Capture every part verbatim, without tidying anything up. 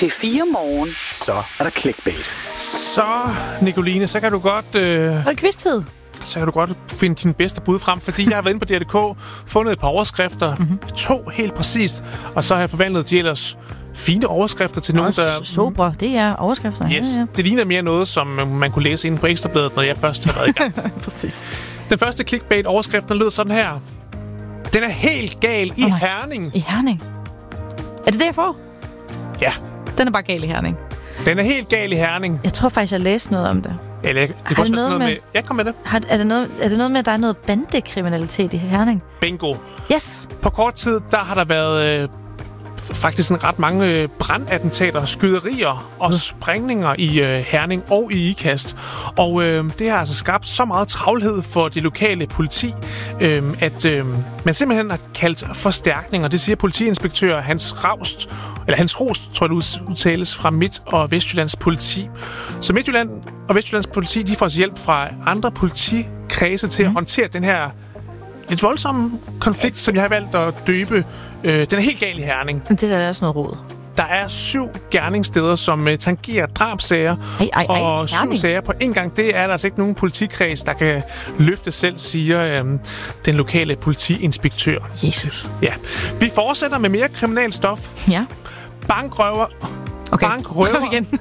P fire Morgen. Så er der clickbait. Så, Nicoline, så kan du godt... Øh, er det quiz-tid? Så kan du godt finde dine bedste bud frem, fordi jeg har været inde på D R punktum D K, fundet et par overskrifter, mm-hmm. to helt præcist, og så har jeg forvandlet de ellers fine overskrifter til nogle, der... Sober, det er overskrifter. Yes, ja, ja. Det ligner mere noget, som man kunne læse inde på Ekstrabladet, når jeg først har været i gang. Præcis. Den første clickbait-overskriften lød sådan her. Den er helt gal i oh Herning. I Herning? Er det det, jeg får? Ja. Den er bare gal i Herning. Den er helt gal i Herning. Jeg tror faktisk, jeg læste noget om det. Eller det kan også være noget med... med... Jeg kom med det. Har, er, det noget, er det noget med, at der er noget bandekriminalitet i Herning? Bingo. Yes. På kort tid, der har der været... Øh, faktisk en ret mange brandattentater, skyderier og uh. sprængninger i øh, Herning og i Ikast. Og øh, det har altså skabt så meget travlhed for det lokale politi, øh, at øh, man simpelthen har kaldt forstærkninger. Det siger politiinspektør Hans Raust, eller Hans Rost, tror jeg det udtales, fra Midt- og Vestjyllands politi. Så Midtjylland og Vestjyllands politi, de får også hjælp fra andre politikredse til mm. at håndtere den her lidt voldsomme konflikt, som jeg har valgt at døbe. Øh, den er helt gal i Herning. Det der er også noget råd. Der er syv gerningssteder, som uh, tangerer drabsager, ej, ej, ej, og syv Herning. sager på en gang. Det er der altså ikke nogen politikreds, der kan løfte selv, siger øhm, den lokale politiinspektør. Jesus. Ja. Vi fortsætter med mere kriminalstof. Ja. Bankrøver. Okay, Bankrøver. kom igen.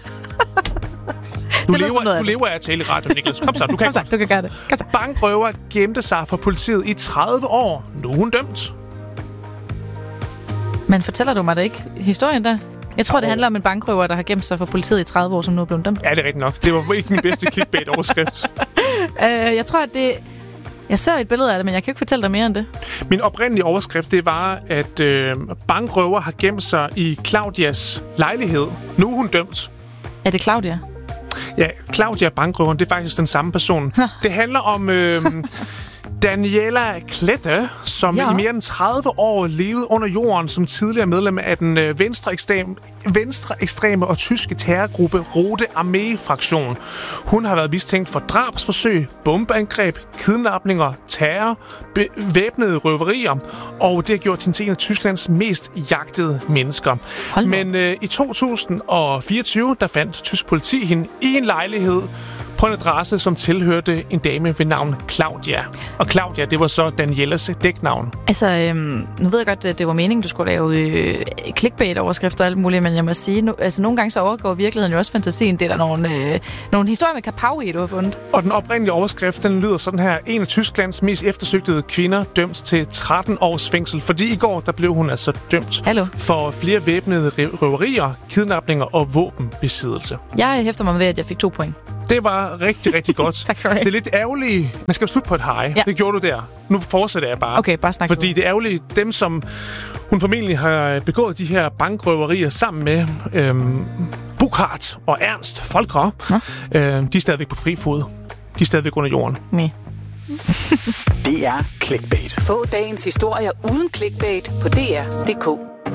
Du lever, du lever af at tale i radio, Niklas. Kom så, du kan, Kom så, du kan gøre det. Kom så. Bankrøver gemte sig for politiet i tredive år. Nu er hun dømt. Men fortæller du mig da ikke historien der? Jeg tror, det handler om en bankrøver, der har gemt sig for politiet i tredive år, som nu er blevet dømt. Ja, det er rigtigt nok. Det var ikke min bedste clickbait-overskrift. uh, jeg tror, at det... Jeg ser et billede af det, men jeg kan ikke fortælle dig mere end det. Min oprindelige overskrift, det var, at øh, bankrøver har gemt sig i Claudias lejlighed. Nu er hun dømt. Er det Claudia? Ja, Claudia bankrøveren, det er faktisk den samme person. Det handler om øh, Daniela Klette, som ja. i mere end tredive år levede under jorden som tidligere medlem af den øh, venstre ekstreme, venstre ekstreme og tyske terrorgruppe Rote Armee-fraktion. Hun har været mistænkt for drabsforsøg, bombeangreb, kidnapninger, terror, væbnede røverier, og det har gjort hende til en af Tysklands mest jagtede mennesker. Men øh, i to tusind og fireogtyve, der fandt tysk politi hende i en lejlighed på en adresse, som tilhørte en dame ved navn Claudia. Og Claudia, det var så Danielas dæknavn. Altså, øhm, nu ved jeg godt, at det var meningen, du skulle lave øh, clickbait-overskrifter og alt muligt, men jeg må sige, nu, altså nogle gange så overgår virkeligheden jo også fantasien. Det er der nogle, øh, nogle historier med kapav i, du har fundet. Og den oprindelige overskrift, den lyder sådan her. En af Tysklands mest eftersøgtede kvinder dømt til tretten års fængsel, fordi i går, der blev hun altså dømt Hallo. for flere væbnede røverier, kidnapninger og våbenbesiddelse. Jeg hæfter mig ved, at jeg fik to point. Det var rigtig, rigtig godt. Tak skal du have. Det er lidt ærgerligt. Man skal jo slutte på et high. Ja. Det gjorde du der. Nu fortsætter jeg bare. Okay, bare snak. Fordi det er ærgerligt, dem som hun formentlig har begået de her bankrøverier sammen med, øhm, Burkhard og Ernst Folker, øhm, de er stadigvæk på fri fod. De er stadigvæk under jorden. Nej. Det er clickbait. Få dagens historier uden clickbait på D R punktum D K.